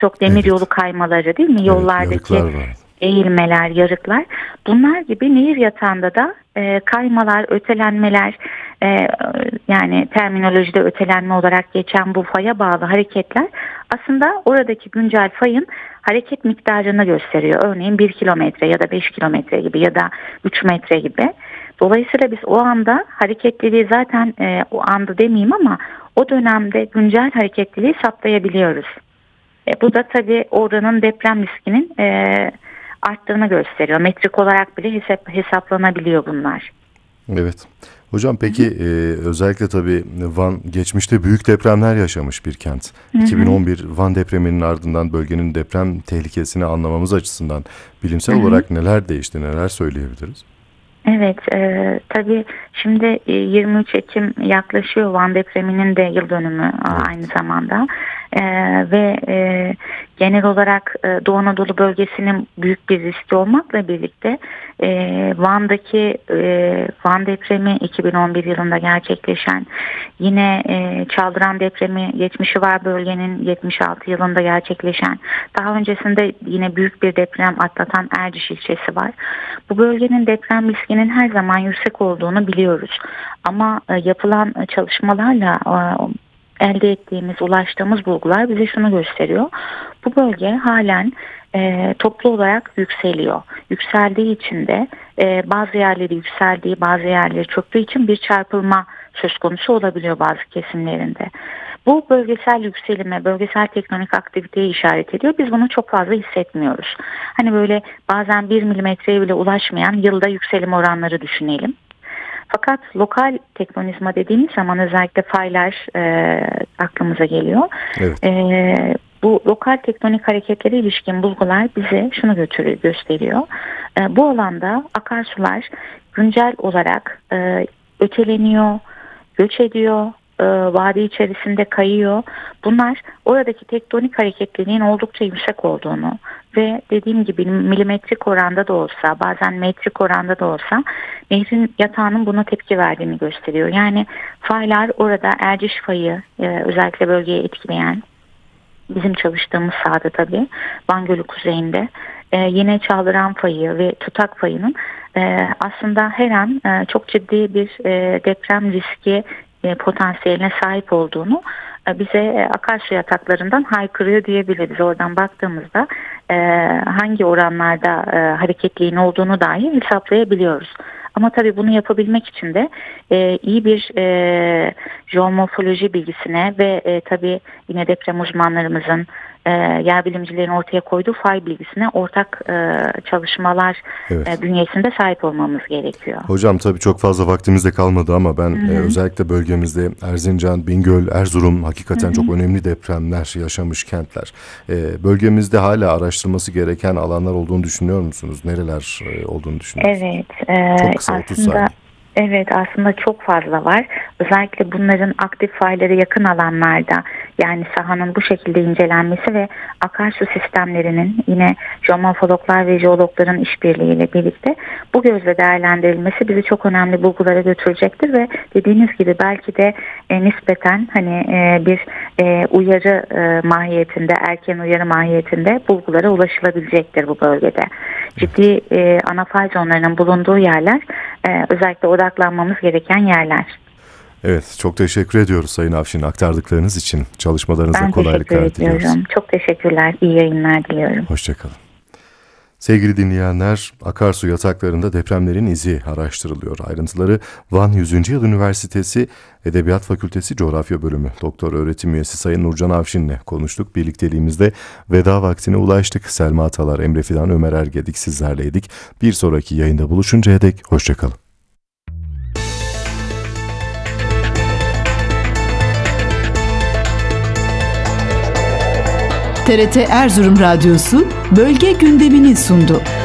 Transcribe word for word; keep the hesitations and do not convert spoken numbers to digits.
çok demir Evet. yolu kaymaları değil mi? Evet, Yollardaki yarıklar var. eğilmeler, yarıklar. Bunlar gibi nehir yatağında da e, kaymalar, ötelenmeler, e, yani terminolojide ötelenme olarak geçen bu faya bağlı hareketler aslında oradaki güncel fayın hareket miktarını gösteriyor. Örneğin bir kilometre ya da beş kilometre gibi ya da üç metre gibi. Dolayısıyla biz o anda hareketliliği zaten e, o anda demeyeyim ama o dönemde güncel hareketliliği saptayabiliyoruz. E, bu da tabii oranın deprem riskinin e, arttığını gösteriyor. Metrik olarak bile hesap, hesaplanabiliyor bunlar. Evet. Hocam peki e, özellikle tabii Van geçmişte büyük depremler yaşamış bir kent. Hı hı. iki bin on bir Van depreminin ardından bölgenin deprem tehlikesini anlamamız açısından bilimsel Hı hı. olarak neler değişti, neler söyleyebiliriz? Evet, e, tabii şimdi e, yirmi üç Ekim yaklaşıyor. Van depreminin de yıl dönümü Evet. aynı zamanda. E, ve e, genel olarak e, Doğu Anadolu bölgesinin büyük bir riski olmakla birlikte e, Van'daki e, Van depremi iki bin on bir yılında gerçekleşen, yine e, Çaldıran depremi geçmişi var bölgenin yetmiş altı yılında gerçekleşen, daha öncesinde yine büyük bir deprem atlatan Erciş ilçesi var. Bu bölgenin deprem riskinin her zaman yüksek olduğunu biliyoruz. Ama e, yapılan çalışmalarla e, elde ettiğimiz, ulaştığımız bulgular bize şunu gösteriyor. Bu bölge halen e, toplu olarak yükseliyor. Yükseldiği için de e, bazı yerleri yükseldiği, bazı yerleri çöktüğü için bir çarpılma söz konusu olabiliyor bazı kesimlerinde. Bu bölgesel yükselime, bölgesel tektonik aktiviteye işaret ediyor. Biz bunu çok fazla hissetmiyoruz. Hani böyle bazen bir milimetreye bile ulaşmayan yılda yükselim oranları düşünelim. Fakat lokal tektonizma dediğimiz zaman özellikle faylar e, aklımıza geliyor. Evet. E, bu lokal tektonik hareketlere ilişkin bulgular bize şunu götürüyor, gösteriyor. E, bu alanda akarsular güncel olarak e, öteleniyor, göç ediyor, e, vadi içerisinde kayıyor. Bunlar oradaki tektonik hareketliliğin oldukça yüksek olduğunu ve dediğim gibi milimetrik oranda da olsa, bazen metrik oranda da olsa nehrin yatağının buna tepki verdiğini gösteriyor. Yani faylar orada Erciş fayı e, özellikle bölgeye etkileyen, bizim çalıştığımız sahada tabii Van Gölü kuzeyinde e, yine Çaldıran fayı ve Tutak fayının e, aslında her an e, çok ciddi bir e, deprem riski e, potansiyeline sahip olduğunu e, bize e, akarsu yataklarından haykırıyor diyebiliriz. Oradan baktığımızda e, hangi oranlarda e, hareketliliğin olduğunu dahi hesaplayabiliyoruz. Ama tabii bunu yapabilmek için de e, iyi bir e, jeomorfoloji bilgisine ve e, tabii yine deprem uzmanlarımızın, e, yer bilimcilerin ortaya koyduğu fay bilgisine ortak e, çalışmalar Evet. e, bünyesinde sahip olmamız gerekiyor. Hocam tabii çok fazla vaktimiz de kalmadı ama ben e, özellikle bölgemizde Erzincan, Bingöl, Erzurum hakikaten Hı hı. çok önemli depremler yaşamış kentler. E, bölgemizde hala araştırması gereken alanlar olduğunu düşünüyor musunuz? Nereler e, olduğunu düşünüyorsunuz? Evet, e, Çok kısa, otuz aslında saniye. evet aslında çok fazla var. Özellikle bunların aktif faillere yakın alanlarda, yani sahanın bu şekilde incelenmesi ve akarsu sistemlerinin yine jeomorfologlar ve jeologların işbirliğiyle birlikte bu gözle değerlendirilmesi bizi çok önemli bulgulara götürecektir ve dediğiniz gibi belki de e, nispeten hani e, bir e, uyarı e, mahiyetinde, erken uyarı mahiyetinde bulgulara ulaşılabilecektir bu bölgede. Ciddi e, ana fay zonlarının bulunduğu yerler e, özellikle odaklanmamız gereken yerler. Evet, çok teşekkür ediyoruz Sayın Afşin aktardıklarınız için. Çalışmalarınızda Ben kolaylıklar teşekkür diliyoruz. ediyorum. Çok teşekkürler. İyi yayınlar diliyorum. Hoşçakalın. Sevgili dinleyenler, akarsu yataklarında depremlerin izi araştırılıyor. Ayrıntıları Van yüzüncü. Yıl Üniversitesi Edebiyat Fakültesi Coğrafya Bölümü Doktor Öğretim Üyesi Sayın Nurcan Afşin'le konuştuk. Birlikteliğimizde veda vaktine ulaştık. Selma Atalar, Emre Fidan, Ömer Ergedik sizlerleydik. Bir sonraki yayında buluşuncaya dek hoşçakalın. T R T Erzurum Radyosu bölge gündemini sundu.